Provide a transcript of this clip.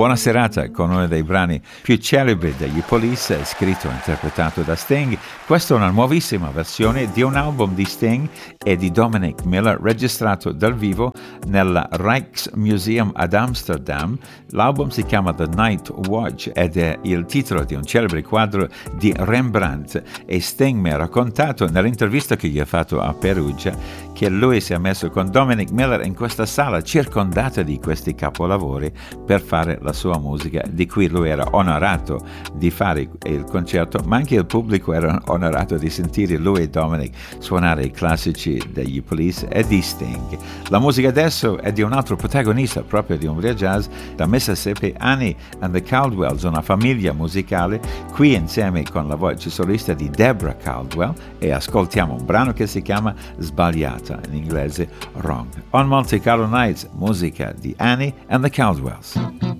buona serata con uno dei brani più celebri degli Police, scritto e interpretato da Sting. Questa è una nuovissima versione di un album di Sting e di Dominic Miller registrato dal vivo nel Rijksmuseum ad Amsterdam. L'album si chiama The Night Watch ed è il titolo di un celebre quadro di Rembrandt, e Sting mi ha raccontato nell'intervista che gli ha fatto a Perugia che lui si è messo con Dominic Miller in questa sala circondata di questi capolavori per fare la sua musica, di cui lui era onorato di fare il concerto, ma anche il pubblico era onorato di sentire lui e Dominic suonare i classici degli Police e di Sting. La musica adesso è di un altro protagonista proprio di Umbria Jazz, da Mississippi, Annie and the Caldwells, una famiglia musicale, qui insieme con la voce solista di Deborah Caldwell, e ascoltiamo un brano che si chiama Sbagliata, in inglese Wrong. On Monte Carlo Nights, musica di Annie and the Caldwells.